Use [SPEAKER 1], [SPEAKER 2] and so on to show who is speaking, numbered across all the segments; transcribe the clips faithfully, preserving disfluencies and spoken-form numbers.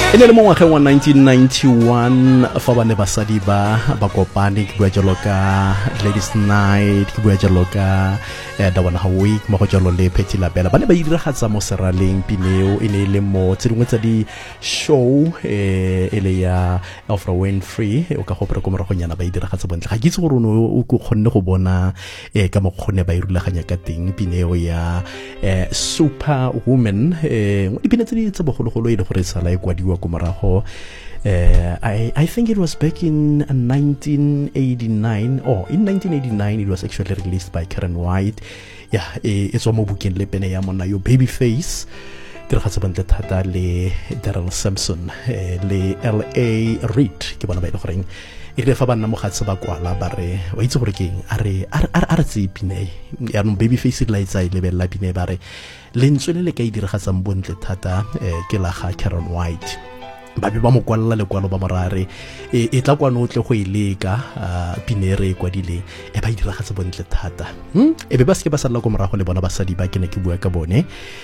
[SPEAKER 1] ene le mo ngwageng wa nineteen ninety-one fa ba ne basadi ba ba kopane ke bua jalo ka ladies night ke bua jalo ka da bona ha week mo go jalo le Phetty Lapela ba ne ba diragatsa mo seraleng Pineo ene le mo tsedingwe tsa di show eh ele ya Oprah Winfrey o ka go pre ko morago nyana ba diragatsa bontle ga ke itse gore o go kgonne go bona eh ka mo kgone ba irulaganya ka teng Pineo ya eh super woman eh di pinetse di tsa bogologolo ile gore sala e kwadiwa ko morago. Uh, I, I think it was back in uh, nineteen eighty-nine or oh, in nineteen eighty-nine it was actually released by Karen White. Yeah, it's one more booking le pene ya mona yo Babyface ke re gatsa bantle thata le Daryl Simpson eh, le L A Reid ke bona ba ile goreng e re fa bana mo gatse ba kwala ba re wa itse gore ke a re a re tse pine ya no Babyface la itsa ile be la pine ba re le ntswele le ka e diragatsang bontle thata eh, ke la ga Karen White ba be ba mo kwalla le kwalo ba morare e e tla kwano tle go ileka pinere kwa dile e ba diragatsa bontle thata hm e be ba se ke ba sala go morago le bona basadi ba ke ne ke bua ka bone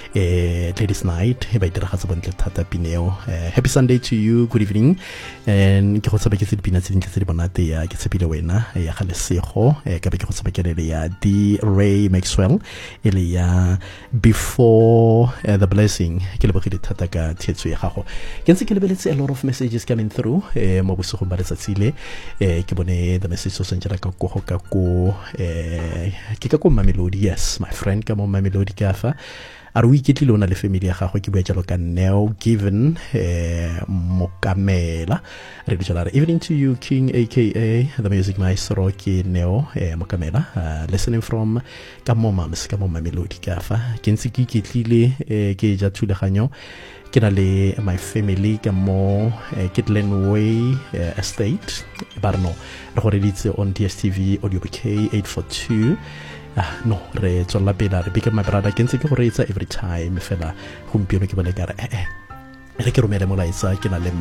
[SPEAKER 1] eh ladies night e ba diragatsa bontle thata Pineo. Happy Sunday to you, good evening and ke go tsaba ke se dipina tse dintle tse di bonate ya ke tsebile wena ya ga lesego e ka be ke go tsaba ke le ya D Ray Maxwell ele ya before uh, the blessing ke le bogile thata ka thetso ya gago ke ntse ke le a lot of messages coming through eh mo bosego ba letsatsile eh ke bone the message so sentjela ka go ka go eh ke ka go Mamelodi. Yes my friend ka mo Mamelodi ka fa are we ke tlile ona le family ya gago ke bua jalo ka Neo Given eh Mokamela re di jala evening to you King aka the music maestro ke Neo eh Mokamela uh, listening from ka mo mams ka mo Mamelodi ka fa ke ntse ke ke tlile eh ke ja thuleganyo ke na le my family ka mo eh, Kitlenway eh, estate ba no re go reditse on D S T V audio B K eight forty-two ah no re tsolla pela re bika my brother ke ntse ke go reetsa every time fela gompieno ke bone ka re eh eh re ke romele molaetsa ke na le